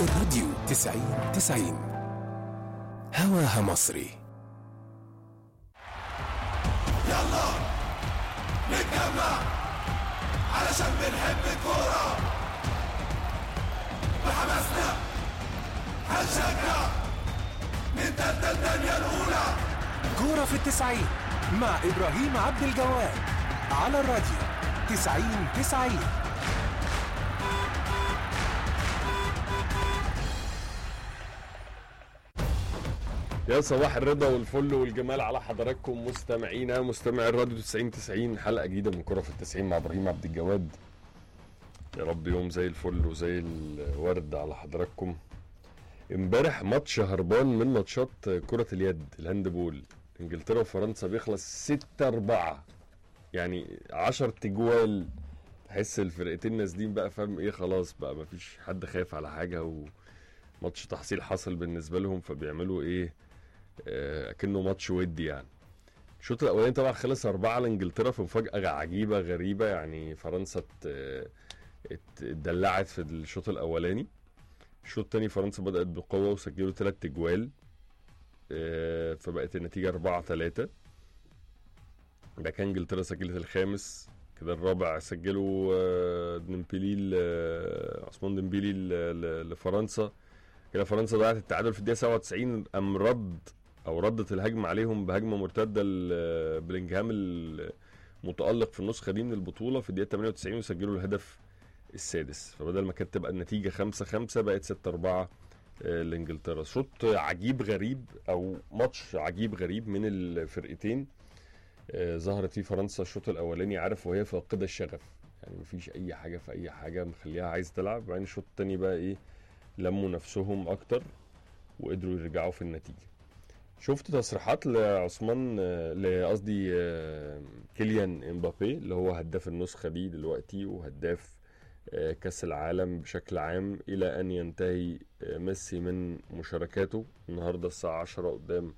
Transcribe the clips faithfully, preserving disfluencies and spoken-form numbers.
الراديو تسعين تسعين هواها مصري. يلا نتجمع علشان بنحب الكورة بحماسنا، هنشجع نبدأ الدنيا الأولى. كورة في التسعين مع إبراهيم عبد الجواد على الراديو تسعين تسعين. يا صباح الرضا والفل والجمال على حضراتكم مستمعينا مستمعي الراديو تسعين تسعين، حلقة جديدة من كرة في التسعين مع إبراهيم عبد الجواد. يا رب يوم زي الفل وزي الورد على حضراتكم. امبارح ماتش هربان من ماتشات كرة اليد الهاندبول، انجلترا وفرنسا، بيخلص ستة أربعة، يعني عشر تجوال. تحس الفرقتين نازلين بقى، فاهم ايه، خلاص بقى مفيش حد خايف على حاجة، وماتش تحصيل حصل بالنسبة لهم، فبيعملوا ايه آه، اكنه ماتش ودي يعني. الشوط الاولاني طبعا خلص أربعة لانجلترا في مفاجأة عجيبة غريبة، يعني فرنسا اتدلعت في الشوط الاولاني. الشوط الثاني فرنسا بدأت بقوة وسجلوا ثلاث تجوال، آه، فبقت النتيجة أربعة ثلاثة. ده كان انجلترا سجلت الخامس، كده الرابع سجلوا آه، ديمبلي آه، عثمان ديمبلي لفرنسا. كده فرنسا ضيعت التعادل في الدقيقة سبعة وتسعين، أم رد او ردت الهجمه عليهم بهجمه مرتده لبلينجهام المتالق في النسخه دي من البطوله في الدقيقه ثمانية وتسعين، وسجلوا الهدف السادس، فبدل ما كانت تبقى النتيجه خمسة خمسة بقت ستة أربعة لانجلترا. شوط عجيب غريب او ماتش عجيب غريب من الفرقتين. ظهرت فيه فرنسا الشوط الاولاني، عارف، وهي فاقده الشغف، يعني مفيش اي حاجه في اي حاجه مخليها عايز تلعب. بعدين الشوط الثاني بقى ايه، لموا نفسهم اكتر وقدروا يرجعوا في النتيجه. شفت تصريحات لعثمان، قصدي كيليان امبابي اللي هو هداف النسخة دي دلوقتي وهداف كأس العالم بشكل عام، إلى أن ينتهي ميسي من مشاركاته النهاردة الساعة عشرة قدام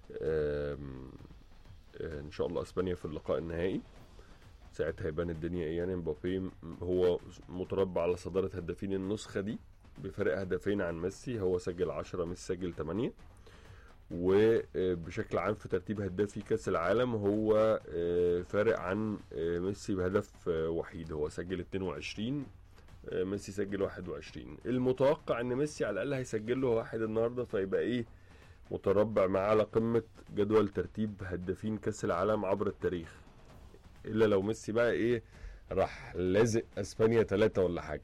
إن شاء الله أسبانيا في اللقاء النهائي. ساعتها هيبان الدنيا إيه. يعني امبابي هو متربع على صدارة هدافين النسخة دي بفرق هدفين عن ميسي، هو سجل عشرة ميسي سجل ثمانية. وبشكل عام في ترتيب هدافي كاس العالم هو فارق عن ميسي بهدف وحيد، هو سجل اثنين وعشرين، ميسي سجل واحد وعشرين. المتوقع ان ميسي على الاقل هيسجل له واحد النهارده، فيبقى ايه، متربع معاه على قمه جدول ترتيب هدافين كاس العالم عبر التاريخ، الا لو ميسي بقى ايه راح لازق اسبانيا ثلاثة ولا حاجه.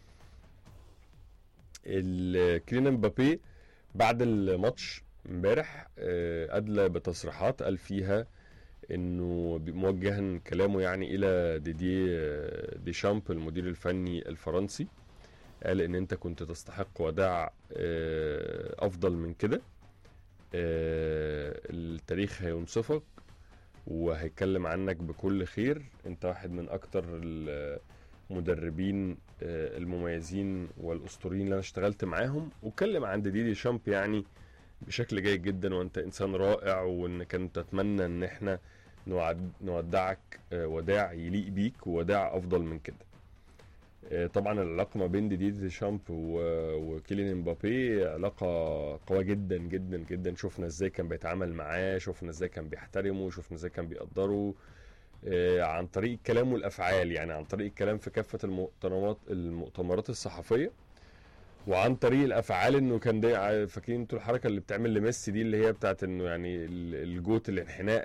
كيليان امبابي بعد الماتش امبارح ادلى بتصريحات قال فيها انه موجها كلامه يعني الى ديدي ديشامب المدير الفني الفرنسي. قال ان انت كنت تستحق وداع افضل من كده، التاريخ هينصفك وهيتكلم عنك بكل خير، انت واحد من اكتر المدربين المميزين والاسطوريين اللي انا اشتغلت معاهم. واتكلم عن ديدي ديشامب يعني بشكل جيد جدا، وانت انسان رائع، وان كنت اتمنى ان احنا نودعك وداع يليق بيك ووداع افضل من كده. طبعا العلاقه ما بين ديدي ديشامب وكيليان امبابي علاقه قويه جدا جدا جدا. شفنا ازاي كان بيتعامل معاه، شفنا ازاي كان بيحترمه، شفنا ازاي كان بيقدره عن طريق الكلام والافعال، يعني عن طريق الكلام في كافه المؤتمرات المؤتمرات الصحفيه، وعن طريق الافعال. انه كان ده فاكرين انتوا الحركه اللي بتعمل لميسي دي اللي هي بتاعت انه يعني الجوت الانحناء